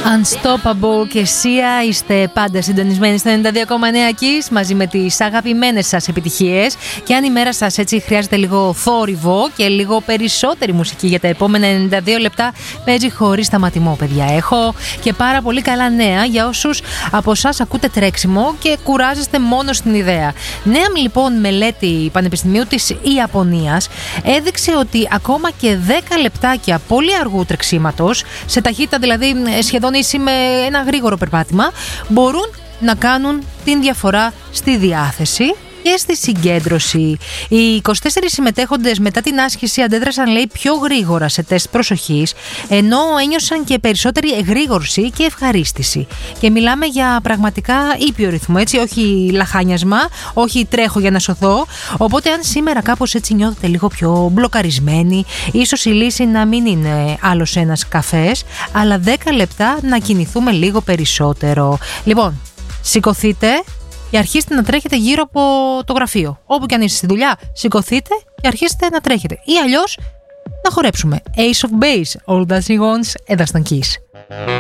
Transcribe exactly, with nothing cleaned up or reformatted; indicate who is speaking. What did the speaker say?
Speaker 1: Unstoppable και Sia, είστε πάντα συντονισμένοι στο ενενήντα δύο κόμμα εννέα Kiss μαζί με τις αγαπημένες σας επιτυχίες. Και αν η μέρα σας έτσι χρειάζεται λίγο θόρυβο και λίγο περισσότερη μουσική για τα επόμενα ενενήντα δύο λεπτά, παίζει χωρίς σταματημό, παιδιά. Έχω και πάρα πολύ καλά νέα για όσους από εσάς ακούτε τρέξιμο και κουράζεστε μόνο στην ιδέα. Νέα λοιπόν μελέτη Πανεπιστημίου της Ιαπωνίας έδειξε ότι ακόμα και δέκα λεπτάκια πολύ αργού τρεξίματος, σε ταχύτητα δηλαδή σχεδόν ίση με ένα γρήγορο περπάτημα, μπορούν να κάνουν την διαφορά στη διάθεση και στη συγκέντρωση. Οι είκοσι τέσσερις συμμετέχοντες μετά την άσκηση αντέδρασαν, λέει, πιο γρήγορα σε τεστ προσοχής, ενώ ένιωσαν και περισσότερη εγρήγορση και ευχαρίστηση. Και μιλάμε για πραγματικά ήπιο ρυθμό, έτσι, όχι λαχάνιασμα, όχι τρέχω για να σωθώ. Οπότε αν σήμερα κάπως έτσι νιώθετε λίγο πιο μπλοκαρισμένοι, ίσως η λύση να μην είναι άλλος ένας καφές, αλλά δέκα λεπτά να κινηθούμε λίγο περισσότερο. Λοιπόν, σηκωθείτε και αρχίστε να τρέχετε γύρω από το γραφείο. Όπου και αν είστε στη δουλειά, σηκωθείτε και αρχίστε να τρέχετε. Ή αλλιώς να χορέψουμε. Ace of Base, All That She Wants, εδώ στον Kiss.